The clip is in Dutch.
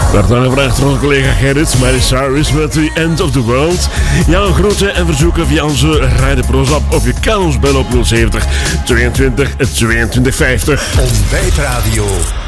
Werd dan gevraagd door onze collega Gerrit, Miley Cyrus met The End of the World. Jouw groeten en verzoeken via onze Rijdenpro's-app of je kan ons bellen op 070 22 22 50. Ontbijtradio.